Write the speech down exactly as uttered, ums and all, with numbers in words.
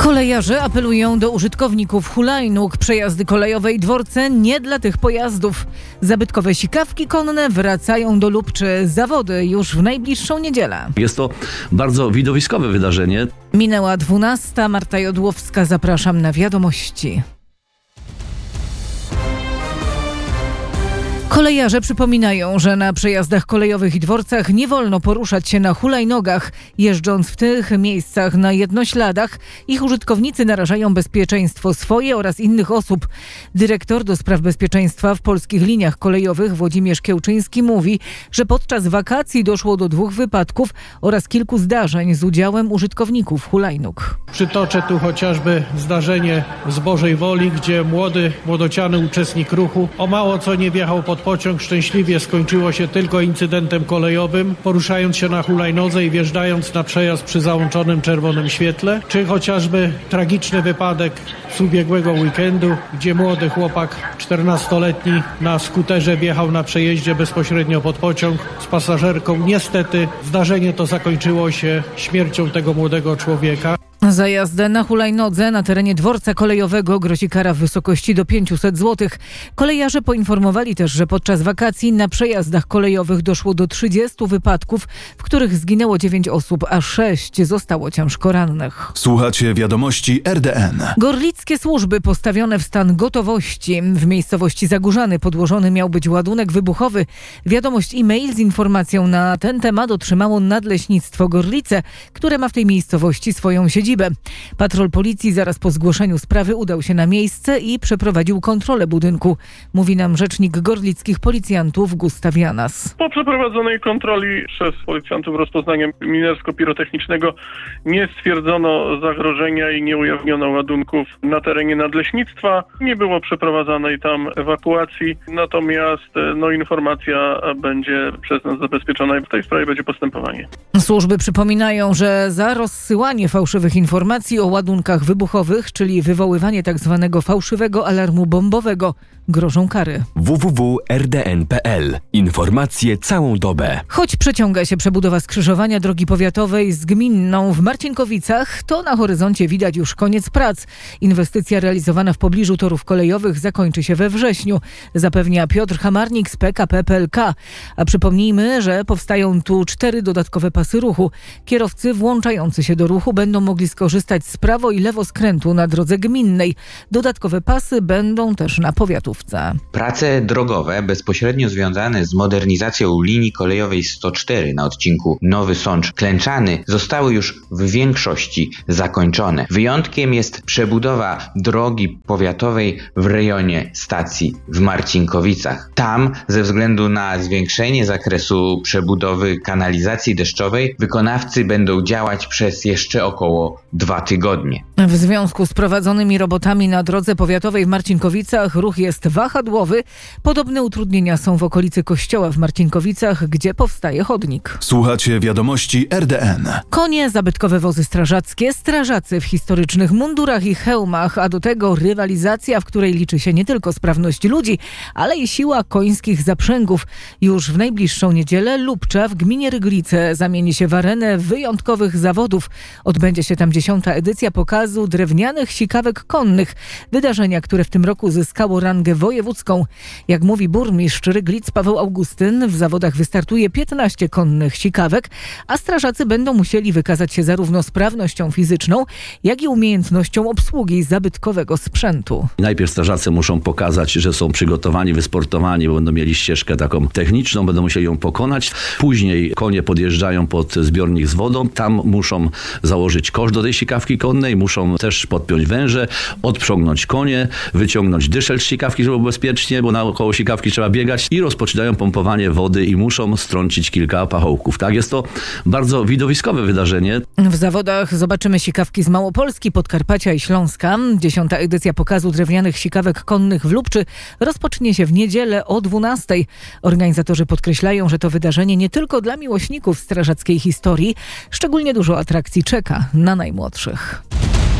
Kolejarze apelują do użytkowników hulajnóg. Przejazdy kolejowe i dworce nie dla tych pojazdów. Zabytkowe sikawki konne wracają do Lubczy. Zawody już w najbliższą niedzielę. Jest to bardzo widowiskowe wydarzenie. Minęła dwunasta. Marta Jodłowska. Zapraszam na wiadomości. Kolejarze przypominają, że na przejazdach kolejowych i dworcach nie wolno poruszać się na hulajnogach. Jeżdżąc w tych miejscach na jednośladach, ich użytkownicy narażają bezpieczeństwo swoje oraz innych osób. Dyrektor do spraw bezpieczeństwa w Polskich Liniach Kolejowych Włodzimierz Kiełczyński mówi, że podczas wakacji doszło do dwóch wypadków oraz kilku zdarzeń z udziałem użytkowników hulajnóg. Przytoczę tu chociażby zdarzenie z Bożej Woli, gdzie młody, młodociany uczestnik ruchu o mało co nie wjechał pod pociąg. Szczęśliwie skończyło się tylko incydentem kolejowym, poruszając się na hulajnodze i wjeżdżając na przejazd przy załączonym czerwonym świetle, czy chociażby tragiczny wypadek z ubiegłego weekendu, gdzie młody chłopak czternastoletni na skuterze wjechał na przejeździe bezpośrednio pod pociąg z pasażerką. Niestety zdarzenie to zakończyło się śmiercią tego młodego człowieka. Za jazdę na hulajnodze na terenie dworca kolejowego grozi kara w wysokości do pięciuset złotych. Kolejarze poinformowali też, że podczas wakacji na przejazdach kolejowych doszło do trzydziestu wypadków, w których zginęło dziewięć osób, a sześć zostało ciężko rannych. Słuchacie wiadomości R D N. Gorlickie służby postawione w stan gotowości. W miejscowości Zagórzany podłożony miał być ładunek wybuchowy. Wiadomość e-mail z informacją na ten temat otrzymało Nadleśnictwo Gorlice, które ma w tej miejscowości swoją siedzibę. Patrol policji zaraz po zgłoszeniu sprawy udał się na miejsce i przeprowadził kontrolę budynku. Mówi nam rzecznik gorlickich policjantów Gustaw Janas. Po przeprowadzonej kontroli przez policjantów rozpoznaniem minersko-pirotechnicznego nie stwierdzono zagrożenia i nie ujawniono ładunków na terenie nadleśnictwa. Nie było przeprowadzanej tam ewakuacji, natomiast no, informacja będzie przez nas zabezpieczona i w tej sprawie będzie postępowanie. Służby przypominają, że za rozsyłanie fałszywych informacji o ładunkach wybuchowych, czyli wywoływanie tzw. fałszywego alarmu bombowego, grożą kary. w w w kropka r d n kropka p l. Informacje całą dobę. Choć przeciąga się przebudowa skrzyżowania drogi powiatowej z gminną w Marcinkowicach, to na horyzoncie widać już koniec prac. Inwestycja realizowana w pobliżu torów kolejowych zakończy się we wrześniu, zapewnia Piotr Hamarnik z P K P P L K. A przypomnijmy, że powstają tu cztery dodatkowe pasy ruchu. Kierowcy włączający się do ruchu będą mogli skorzystać z prawo- i lewoskrętu na drodze gminnej. Dodatkowe pasy będą też na powiatówce. Prace drogowe bezpośrednio związane z modernizacją linii kolejowej sto cztery na odcinku Nowy Sącz-Klęczany zostały już w większości zakończone. Wyjątkiem jest przebudowa drogi powiatowej w rejonie stacji w Marcinkowicach. Tam ze względu na zwiększenie zakresu przebudowy kanalizacji deszczowej wykonawcy będą działać przez jeszcze około dwa tygodnie. W związku z prowadzonymi robotami na drodze powiatowej w Marcinkowicach ruch jest wahadłowy. Podobne utrudnienia są w okolicy kościoła w Marcinkowicach, gdzie powstaje chodnik. Słuchacie wiadomości R D N. Konie, zabytkowe wozy strażackie, strażacy w historycznych mundurach i hełmach, a do tego rywalizacja, w której liczy się nie tylko sprawność ludzi, ale i siła końskich zaprzęgów. Już w najbliższą niedzielę Lubcza w gminie Ryglice zamieni się w arenę wyjątkowych zawodów. Odbędzie się tam dziesiąta edycja pokazu drewnianych sikawek konnych. Wydarzenia, które w tym roku zyskało rangę wojewódzką. Jak mówi burmistrz Ryglic Paweł Augustyn, w zawodach wystartuje piętnaście konnych sikawek, a strażacy będą musieli wykazać się zarówno sprawnością fizyczną, jak i umiejętnością obsługi zabytkowego sprzętu. Najpierw strażacy muszą pokazać, że są przygotowani, wysportowani, bo będą mieli ścieżkę taką techniczną, będą musieli ją pokonać. Później konie podjeżdżają pod zbiornik z wodą. Tam muszą założyć kosz do tej sikawki konnej, muszą też podpiąć węże, odprzągnąć konie, wyciągnąć dyszel z sikawki, żeby było bezpiecznie, bo naokoło sikawki trzeba biegać i rozpoczynają pompowanie wody i muszą strącić kilka pachołków. Tak, jest to bardzo widowiskowe wydarzenie. W zawodach zobaczymy sikawki z Małopolski, Podkarpacia i Śląska. Dziesiąta edycja pokazu drewnianych sikawek konnych w Lubczy rozpocznie się w niedzielę o dwunastej. Organizatorzy podkreślają, że to wydarzenie nie tylko dla miłośników strażackiej historii. Szczególnie dużo atrakcji czeka na najmłodszych.